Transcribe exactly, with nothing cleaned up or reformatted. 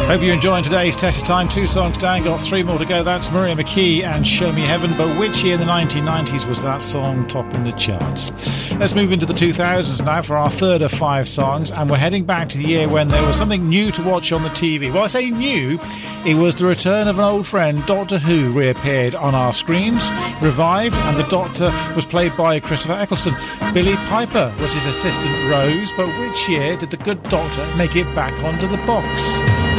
Hope you're enjoying today's Test of Time. Two songs down, got three more to go. That's Maria McKee and Show Me Heaven. But which year in the nineteen nineties was that song topping the charts? Let's move into the two thousands now for our third of five songs. And we're heading back to the year when there was something new to watch on the T V. Well, I say new, it was the return of an old friend. Doctor Who reappeared on our screens, revived, and the Doctor was played by Christopher Eccleston. Billy Piper was his assistant Rose. But which year did the good Doctor make it back onto the box?